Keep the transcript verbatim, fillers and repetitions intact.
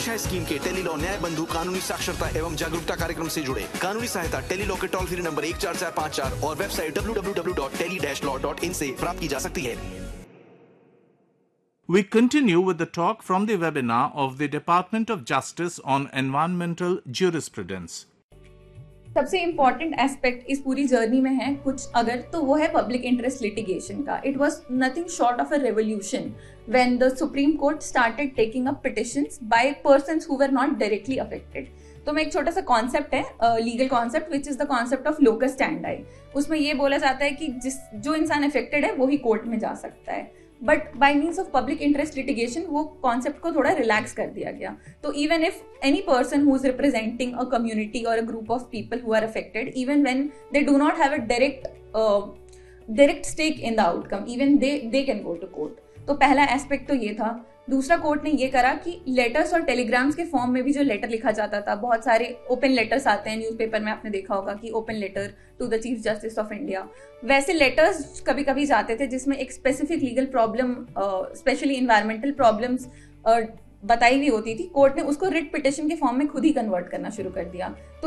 दिशा scheme के tele law न्याय बंधु कानूनी साक्षरता एवं जागरूकता कार्यक्रम से जुड़े। कानूनी सहायता टेली लॉ के टोल फ्री नंबर एक चार चार पाँच चार और website W W W dot tele dash law dot in से प्राप्त की जा सकती है। We continue with the talk from the webinar of the Department of Justice on Environmental Jurisprudence. सबसे इम्पॉर्टेंट एस्पेक्ट इस पूरी जर्नी में है कुछ अगर तो वो है पब्लिक इंटरेस्ट लिटिगेशन का. It was nothing short of a revolution when the supreme court started taking up petitions bye persons who were not directly affected. तो मैं एक छोटा सा कॉन्सेप्ट है legal concept which is the concept of locus standi. उसमें ये बोला जाता है कि जिस जो इंसान अफेक्टेड है वो ही कोर्ट में जा सकता है. But by means of public interest litigation वो कॉन्सेप्ट को थोड़ा रिलैक्स कर दिया गया. तो even if any person who is representing a community और a group of people who are affected, even when they do not have a direct direct stake in the outcome, even they they can go to court. तो पहला aspect तो ये था. दूसरा, court ने ये करा कि लेटर्स और टेलीग्राम्स के फॉर्म में भी जो लेटर लिखा जाता था, बहुत सारे ओपन लेटर्स आते हैं न्यूज़पेपर में, आपने देखा होगा कि open letter to the chief justice of India, वैसे लेटर्स कभी कभी जाते थे जिसमें एक specific legal problem, specially environmental problems बताई हुई होती थी. कोर्ट ने उसको रिट पिटिशन के फॉर्म में खुद ही कन्वर्ट करना शुरू कर दिया. तो